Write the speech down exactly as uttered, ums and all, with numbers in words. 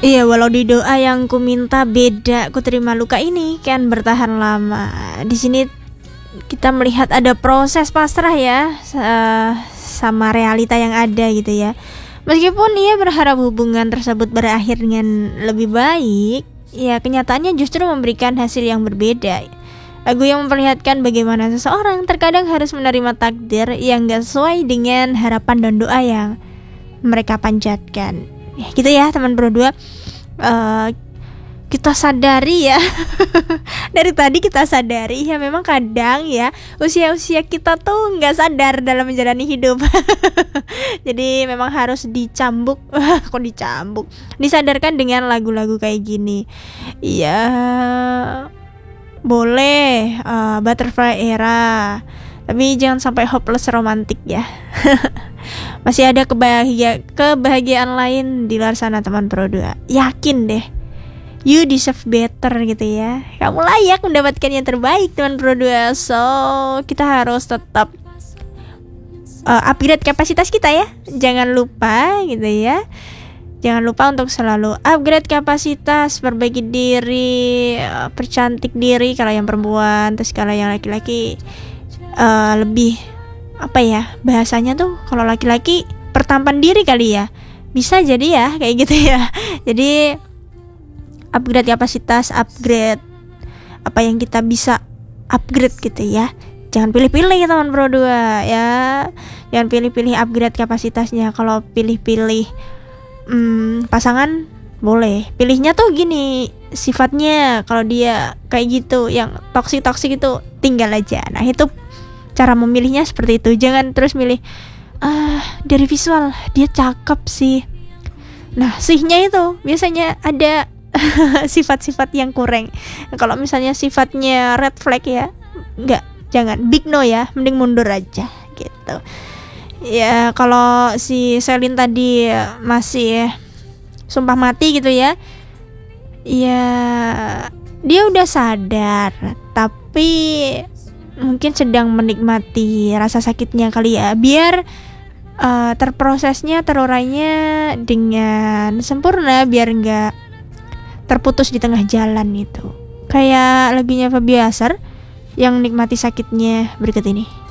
Iya, walau di doa yang ku minta beda, ku terima luka ini kan bertahan lama. Di sini kita melihat ada proses pasrah ya, uh, sama realita yang ada gitu ya. Meskipun ia berharap hubungan tersebut berakhir dengan lebih baik, ya kenyataannya justru memberikan hasil yang berbeda. Lagu yang memperlihatkan bagaimana seseorang terkadang harus menerima takdir yang gak sesuai dengan harapan dan doa yang mereka panjatkan. Ya, gitu ya teman berdua. Uh, kita sadari ya dari tadi kita sadari ya memang kadang ya usia-usia kita tuh nggak sadar dalam menjalani hidup. Jadi memang harus dicambuk kok dicambuk disadarkan dengan lagu-lagu kayak gini. Iya, boleh uh, butterfly era, tapi jangan sampai hopeless romantik ya. Masih ada kebahagia kebahagiaan lain di luar sana teman Pro dua. Yakin deh, you deserve better gitu ya. Kamu layak mendapatkan yang terbaik teman Pro dua. So kita harus tetap uh, upgrade kapasitas kita ya. Jangan lupa gitu ya. Jangan lupa untuk selalu upgrade kapasitas, perbaiki diri, uh, percantik diri kalau yang perempuan. Terus kalau yang laki-laki uh, lebih apa ya bahasanya tuh, kalau laki-laki pertampan diri kali ya, bisa jadi ya kayak gitu ya. Jadi upgrade kapasitas, upgrade apa yang kita bisa upgrade gitu ya. Jangan pilih-pilih teman Pro dua ya. Jangan pilih-pilih upgrade kapasitasnya. Kalau pilih-pilih hmm, pasangan boleh. Pilihnya tuh gini, sifatnya kalau dia kayak gitu yang toksik-toksik itu tinggal aja. Nah, itu cara memilihnya seperti itu. Jangan terus milih ah dari visual dia cakep sih. Nah, sihnya itu biasanya ada sifat-sifat yang kurang. Kalau misalnya sifatnya red flag ya, enggak, jangan, big no ya, mending mundur aja gitu. Ya kalau si Selin tadi masih sumpah mati gitu ya, ya dia udah sadar tapi mungkin sedang menikmati rasa sakitnya kali ya, biar uh, terprosesnya, terurainya dengan sempurna, biar nggak terputus di tengah jalan itu. Kayak lagunya Fabiasar yang nikmati sakitnya berikut ini.